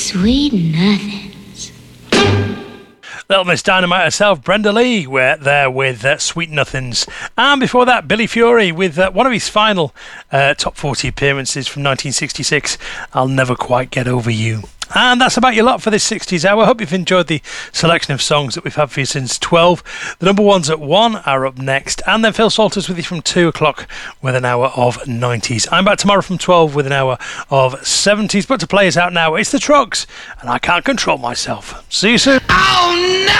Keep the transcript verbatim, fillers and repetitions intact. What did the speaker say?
Sweet Nothings. Little Miss Dynamite herself, Brenda Lee, we're there with uh, Sweet Nothings. And before that, Billy Fury with uh, one of his final uh, top forty appearances from nineteen sixty-six, I'll Never Quite Get Over You. And that's about your lot for this sixties hour. I hope you've enjoyed the selection of songs that we've had for you since twelve. The number ones at one are up next. And then Phil Salters with you from two o'clock with an hour of nineties. I'm back tomorrow from twelve with an hour of seventies. But to play us out now, it's the Trucks. And I Can't Control Myself. See you soon. Oh, no!